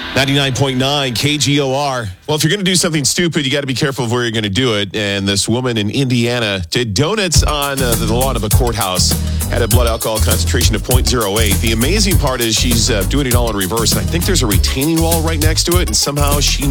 99.9 KGOR. Well, if you're going to do something stupid, you got to be careful of where you're going to do it. And this woman in Indiana did donuts on the lawn of a courthouse, had a blood alcohol concentration of 0.08. The amazing part is she's doing it all in reverse. And I think there's a retaining wall right next to it. And somehow she